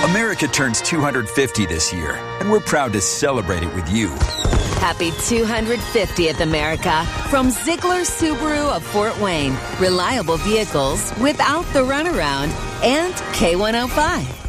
America turns 250 this year, and we're proud to celebrate it with you. Happy 250th, America. From Ziegler Subaru of Fort Wayne. Reliable vehicles without the runaround. And K105.